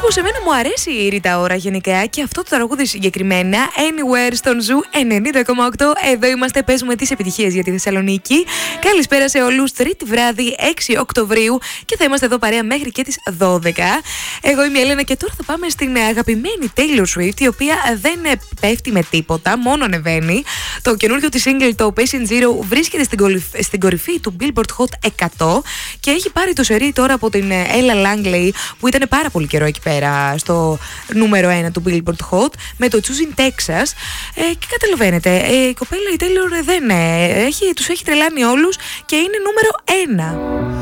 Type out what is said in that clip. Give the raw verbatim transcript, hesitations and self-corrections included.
πως εμένα μου αρέσει η Ρίτα Ora γενικά και αυτό το τραγούδι συγκεκριμένα, Anywhere στον Ζου ενενήντα κόμμα οκτώ. Εδώ είμαστε, παίζουμε τις επιτυχίες για τη Θεσσαλονίκη. Καλησπέρα σε όλους, Τρίτη βράδυ, έξι Οκτωβρίου και θα είμαστε εδώ παρέα μέχρι και τις δώδεκα. Εγώ είμαι η Έλενα και τώρα θα πάμε στην αγαπημένη Taylor Swift, η οποία δεν πέφτει με τίποτα, μόνο ανεβαίνει. Το καινούργιο της single, το Patient Zero, βρίσκεται στην κορυφή, στην κορυφή του Billboard Hot εκατό και έχει πάρει το σερί τώρα από την Ella Langley, που ήταν πάρα πολύ καιρό εκεί πέρα στο νούμερο ένα του Billboard Hot με το Choosing Texas. Ε, και καταλαβαίνετε, ε, η κοπέλα η Taylor δεν ε, έχει, τους έχει τρελάνει όλους και είναι νούμερο ένα.